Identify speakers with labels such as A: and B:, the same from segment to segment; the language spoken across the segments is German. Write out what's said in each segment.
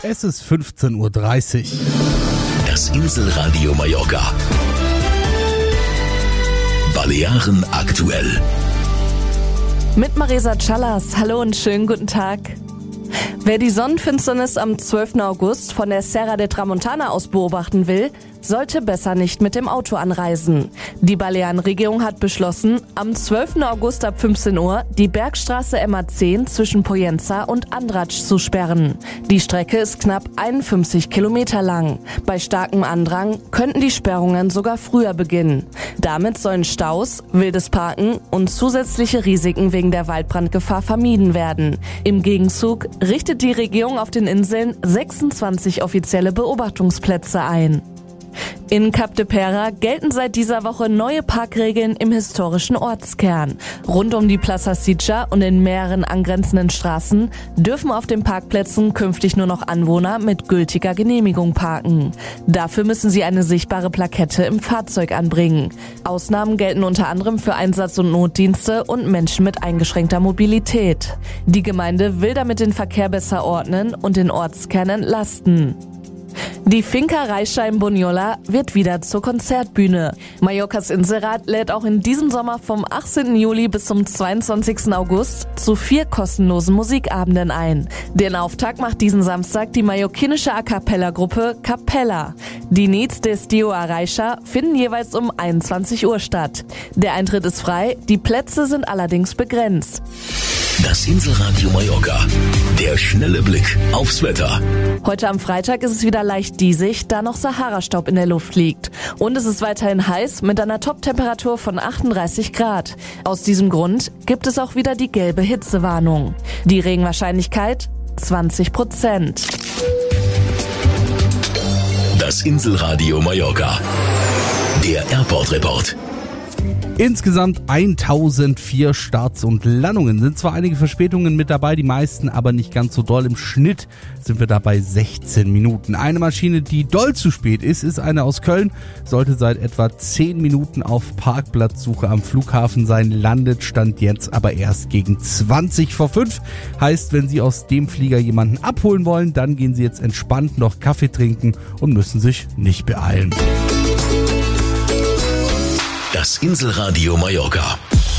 A: Es ist 15:30 Uhr.
B: Das Inselradio Mallorca. Balearen aktuell.
C: Mit Marisa Callas. Hallo und schönen guten Tag. Wer die Sonnenfinsternis am 12. August von der Serra de Tramontana aus beobachten will, sollte besser nicht mit dem Auto anreisen. Die Balearenregierung hat beschlossen, am 12. August ab 15 Uhr die Bergstraße MA10 zwischen Poyenza und Andratx zu sperren. Die Strecke ist knapp 51 Kilometer lang. Bei starkem Andrang könnten die Sperrungen sogar früher beginnen. Damit sollen Staus, wildes Parken und zusätzliche Risiken wegen der Waldbrandgefahr vermieden werden. Im Gegenzug richtet die Regierung auf den Inseln 26 offizielle Beobachtungsplätze ein. In Cap de Pera gelten seit dieser Woche neue Parkregeln im historischen Ortskern. Rund um die Plaza Sitja und in mehreren angrenzenden Straßen dürfen auf den Parkplätzen künftig nur noch Anwohner mit gültiger Genehmigung parken. Dafür müssen sie eine sichtbare Plakette im Fahrzeug anbringen. Ausnahmen gelten unter anderem für Einsatz- und Notdienste und Menschen mit eingeschränkter Mobilität. Die Gemeinde will damit den Verkehr besser ordnen und den Ortskern entlasten. Die Finca Reixa in Bunyola wird wieder zur Konzertbühne. Mallorcas Inselrat lädt auch in diesem Sommer vom 18. Juli bis zum 22. August zu 4 kostenlosen Musikabenden ein. Den Auftakt macht diesen Samstag die mallorquinische A-Cappella-Gruppe Capella. Die Needs des Dio Reixa finden jeweils um 21 Uhr statt. Der Eintritt ist frei, die Plätze sind allerdings begrenzt.
B: Das Inselradio Mallorca. Der schnelle Blick aufs Wetter.
C: Heute am Freitag ist es wieder leicht diesig, da noch Sahara-Staub in der Luft liegt. Und es ist weiterhin heiß mit einer Top-Temperatur von 38 Grad. Aus diesem Grund gibt es auch wieder die gelbe Hitzewarnung. Die Regenwahrscheinlichkeit 20%.
B: Das Inselradio Mallorca. Der Airport-Report.
A: Insgesamt 1004 Starts und Landungen. Sind zwar einige Verspätungen mit dabei, die meisten aber nicht ganz so doll. Im Schnitt sind wir dabei 16 Minuten. Eine Maschine, die doll zu spät ist eine aus Köln. Sollte seit etwa 10 Minuten auf Parkplatzsuche am Flughafen sein, landet Stand jetzt aber erst gegen 20 vor 5. Heißt, wenn Sie aus dem Flieger jemanden abholen wollen, dann gehen Sie jetzt entspannt noch Kaffee trinken und müssen sich nicht beeilen.
B: Das Inselradio Mallorca.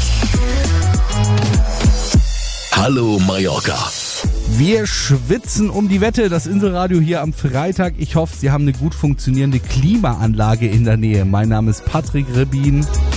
B: Hallo Mallorca.
A: Wir schwitzen um die Wette, das Inselradio hier am Freitag. Ich hoffe, Sie haben eine gut funktionierende Klimaanlage in der Nähe. Mein Name ist Patrick Rebin.